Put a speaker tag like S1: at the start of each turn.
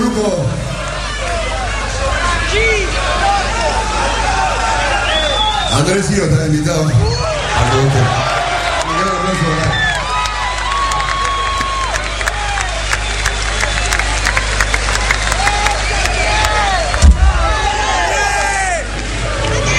S1: grupo. Andrés Ciro está invitado. Un gran abrazo.